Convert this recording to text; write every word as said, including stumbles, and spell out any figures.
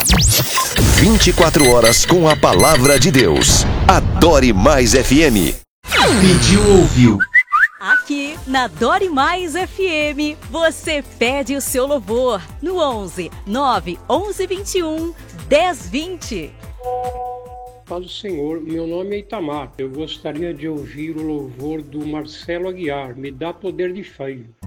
vinte e quatro horas com a palavra de Deus. Adore Mais F M. Pediu, ouviu. Aqui na Adore Mais F M, você pede o seu louvor no onze, nove, onze, vinte e um, dez, vinte. Paz do Senhor, meu nome é Itamar. Eu gostaria de ouvir o louvor do Marcelo Aguiar, Me Dá Poder de Fé.